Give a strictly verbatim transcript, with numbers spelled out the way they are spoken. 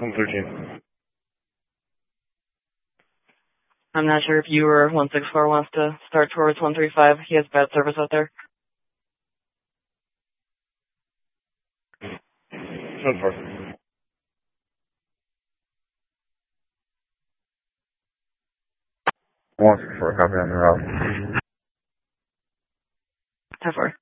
one thirteen. I'm not sure if you or one six four wants to start towards one three five. He has bad service out there. ten four. one six four, copy on the route. ten four.